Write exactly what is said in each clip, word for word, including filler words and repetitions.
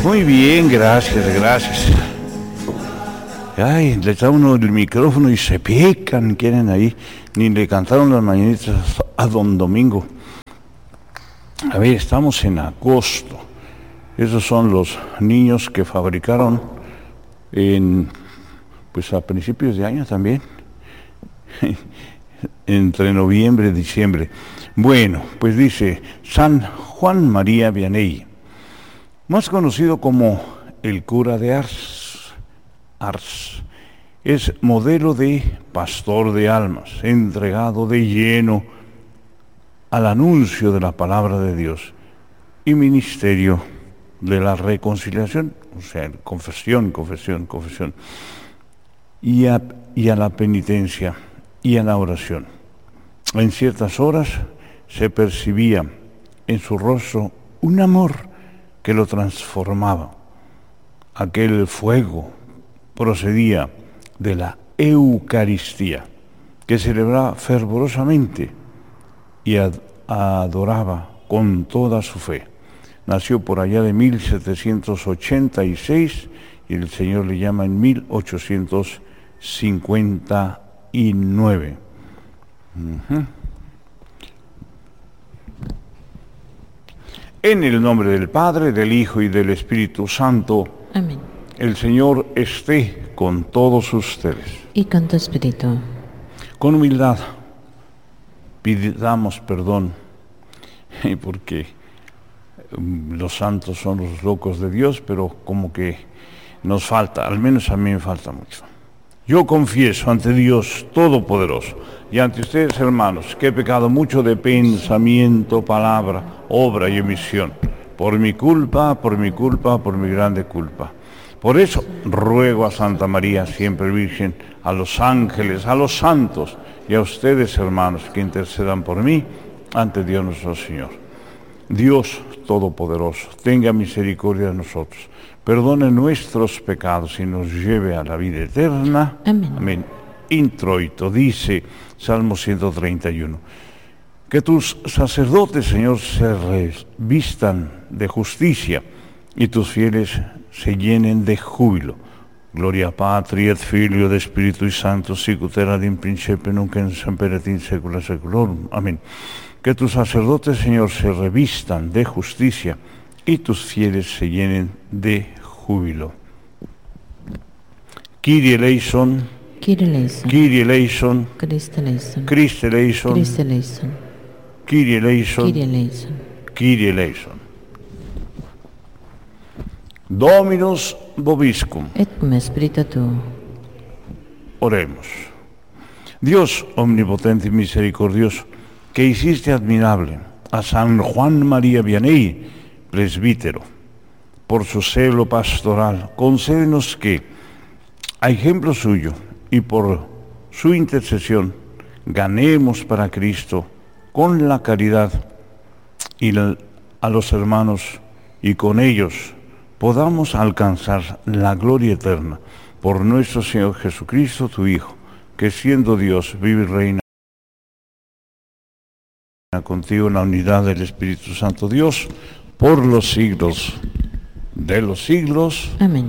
Muy bien, gracias, gracias. Ay, le da uno el micrófono y se pican, quieren ahí. Ni le cantaron las mañanitas a don Domingo. A ver, estamos en agosto. Esos son los niños que fabricaron en, pues a principios de año también. Entre noviembre y diciembre. Bueno, pues dice San Juan María Vianney, más conocido como el cura de Ars. Ars es modelo de pastor de almas, entregado de lleno al anuncio de la palabra de Dios y ministerio de la reconciliación, o sea, confesión, confesión, confesión, y a, y a la penitencia y a la oración. En ciertas horas se percibía en su rostro un amor que lo transformaba. Aquel fuego procedía de la Eucaristía, que celebraba fervorosamente y ad- adoraba con toda su fe. Nació por allá de mil setecientos ochenta y seis y el Señor le llama en mil ochocientos cincuenta y nueve. Uh-huh. En el nombre del Padre, del Hijo y del Espíritu Santo. Amén. El Señor esté con todos ustedes. Y con tu espíritu. Con humildad pidamos perdón, porque los santos son los locos de Dios, pero como que nos falta, al menos a mí me falta mucho. Yo confieso ante Dios Todopoderoso y ante ustedes, hermanos, que he pecado mucho de pensamiento, palabra, obra y omisión, por mi culpa, por mi culpa, por mi grande culpa. Por eso ruego a Santa María, siempre Virgen, a los ángeles, a los santos y a ustedes, hermanos, que intercedan por mí ante Dios nuestro Señor. Dios Todopoderoso, tenga misericordia de nosotros, perdone nuestros pecados y nos lleve a la vida eterna. Amén. Amén. Introito, dice Salmo ciento treinta y uno. Que tus sacerdotes, Señor, se revistan de justicia y tus fieles se llenen de júbilo. Gloria Patri et Filio et Spiritui Sancto, sicut erat in principio nunc in semper et in saecula saeculorum. Amén. Que tus sacerdotes, Señor, se revistan de justicia y tus fieles se llenen de júbilo. Kyrie eleison, Kyrie eleison, Kyrie eleison, Christe eleison, Christe eleison, Christe eleison, Kyrie eleison, Kyrie eleison. Kyrie eleison. Dominus vobiscum. Et cum spiritu tuo. Oremos. Dios omnipotente y misericordioso, que hiciste admirable a San Juan María Vianney, presbítero, por su celo pastoral, concédenos que, a ejemplo suyo y por su intercesión, ganemos para Cristo con la caridad y la, a los hermanos, y con ellos podamos alcanzar la gloria eterna por nuestro Señor Jesucristo, tu Hijo, que siendo Dios vive y reina contigo en la unidad del Espíritu Santo, Dios, por los siglos de los siglos. Amén.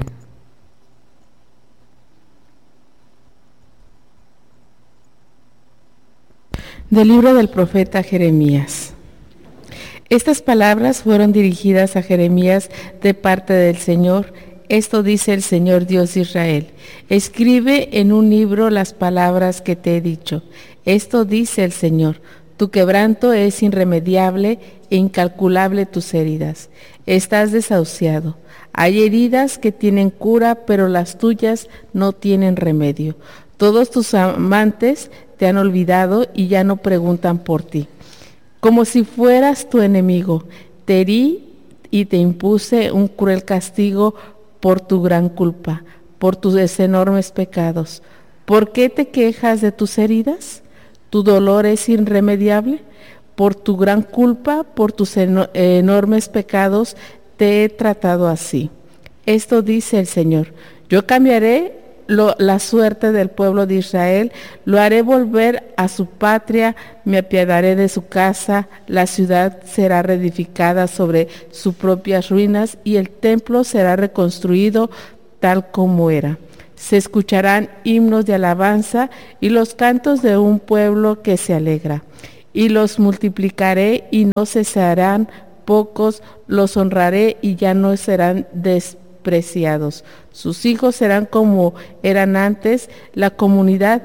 Del libro del profeta Jeremías. Estas palabras fueron dirigidas a Jeremías de parte del Señor. Esto dice el Señor Dios de Israel: escribe en un libro las palabras que te he dicho. Esto dice el Señor: tu quebranto es irremediable e incalculable tus heridas. Estás desahuciado. Hay heridas que tienen cura, pero las tuyas no tienen remedio. Todos tus amantes te han olvidado y ya no preguntan por ti. Como si fueras tu enemigo, te herí y te impuse un cruel castigo por tu gran culpa, por tus enormes pecados. ¿Por qué te quejas de tus heridas? ¿Tu dolor es irremediable? Por tu gran culpa, por tus eno- enormes pecados, te he tratado así. Esto dice el Señor: yo cambiaré lo- la suerte del pueblo de Israel, lo haré volver a su patria, me apiadaré de su casa, la ciudad será reedificada sobre sus propias ruinas y el templo será reconstruido tal como era. Se escucharán himnos de alabanza y los cantos de un pueblo que se alegra. Y los multiplicaré y no cesarán pocos, los honraré y ya no serán despreciados. Sus hijos serán como eran antes, la comunidad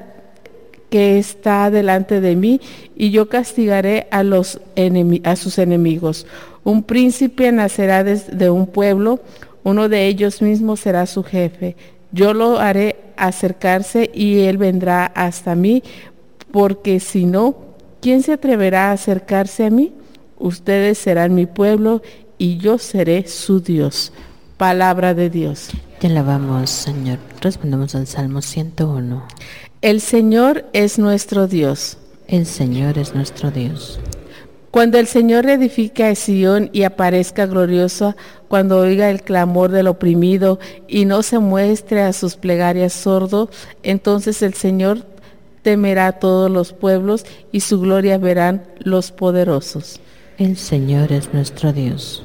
que está delante de mí, y yo castigaré a, los enemi- a sus enemigos. Un príncipe nacerá de un pueblo, uno de ellos mismos será su jefe. Yo lo haré acercarse y él vendrá hasta mí, porque si no, ¿quién se atreverá a acercarse a mí? Ustedes serán mi pueblo y yo seré su Dios. Palabra de Dios. Te alabamos, Señor. Respondemos al Salmo ciento uno. El Señor es nuestro Dios. El Señor es nuestro Dios. Cuando el Señor reedifique a Sión y aparezca gloriosa, cuando oiga el clamor del oprimido y no se muestre a sus plegarias sordo, entonces el Señor temerá a todos los pueblos y su gloria verán los poderosos. El Señor es nuestro Dios.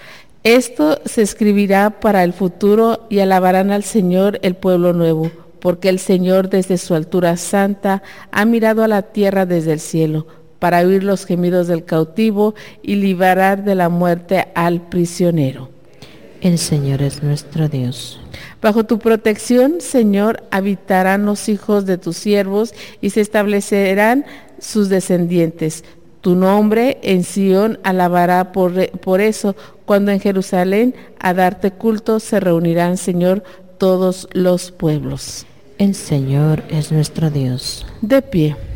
Esto se escribirá para el futuro y alabarán al Señor el pueblo nuevo, porque el Señor desde su altura santa ha mirado a la tierra desde el cielo, para oír los gemidos del cautivo y liberar de la muerte al prisionero. El Señor es nuestro Dios. Bajo tu protección, Señor, habitarán los hijos de tus siervos y se establecerán sus descendientes. Tu nombre en Sión alabará por, por eso, cuando en Jerusalén a darte culto se reunirán, Señor, todos los pueblos. El Señor es nuestro Dios. De pie.